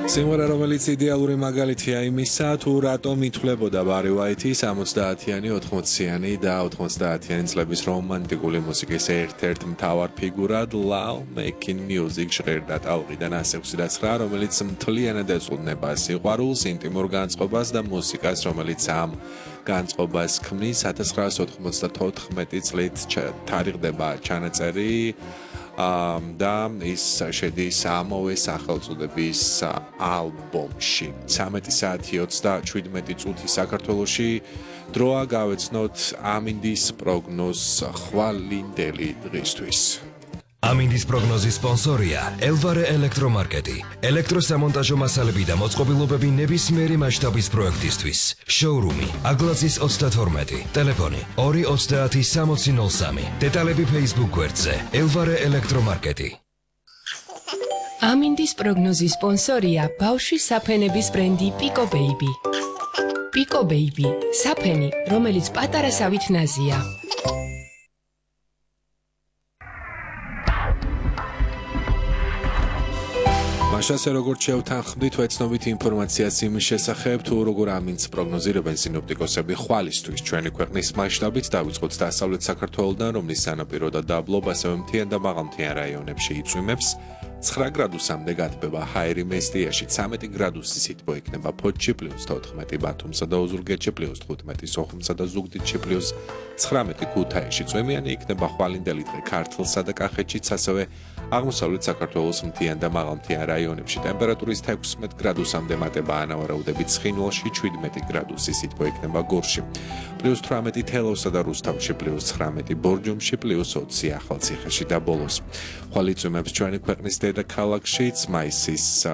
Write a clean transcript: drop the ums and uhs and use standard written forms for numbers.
სიმღერა, რომელიც იდეალური მაგალითია იმისა, თუ რატომ ითვლებოდა ბარი უაიტი 70-იანი, 80-იანი და 90-იანი წლების რომანტიკული მუსიკის ერთ-ერთ მთავარ ფიგურად Love Making Music ჟღერდა ტალღიდან 169, რომელიც მთლიანად ეძღვნება სიყვარულს, ინტიმურ განწყობას და მუსიკას, რომელიც ამ განწყობას ქმნის 1994 წლით თარიღდება ჩანაწერი და ის შედის ამავე სახელწოდების ალბომში. 13 საათი 37 წუთი საქართველოში დროა გავეცნოთ ამინდის პროგნოზს ხვალინდელი დღისთვის. ამინდის პროგნოზის სპონსორია ელვარე ელექტრომარკეტი. ელექტროსამონტაჟო მასალები და მოწყობილობები ნებისმიერი მასშტაბის პროექტისთვის. შოურუმი აგლაძის 32, ტელეფონი 230 დეტალები Facebook გვერდზე ელვარე ელექტრომარკეტი. ამინდის პროგნოზის სპონსორია ბავშვის საფენების ბრენდი Pico Baby. Pico Baby, საფენი, რომელიც პატარასავით ნაზია. მაშასე როგორც შევთანხმდით, ვეცნობით ინფორმაციას იმის შესახებ, თუ როგორ ამინდს პროგნოზირებენ სინოპტიკოსები ხვალისთვის ჩვენი ქვეყნის მასშტაბით, დავიწყოთ დასავლეთ საქართველოდან, რომლის სანაპირო და დაბლობ, ასევე მთიან და მაღალმთიან რაიონებში იწვიმებს 9 გრადუსამდე გათბება ჰაერი მესტიაში, 13 გრადუსი სითბო იქნება ფოთში +14 ბათუმსა და ოზურგეთში, +15 სოხუმსა და ზუგდიდში, +19 ქუთაისში. წვიმიანი იქნება ხვალინდელი დღე ქართლსა და კახეთშიც, ასევე აღმოსავლეთ საქართველოს მთიან და მაღალმთიან რაიონებში. ტემპერატურის 16 გრადუსამდე მატება ანავარაუდები ცხინვალში, 17 გრადუსი სითბო იქნება გორში, +18 თელავსა და რუსთავში, +19 ბორჯომში, +20 ახალციხეში და ბოლოს. ხვალ იწვიმებს ჩვენი ქვეყნის დედაქალაქშიც, მაისის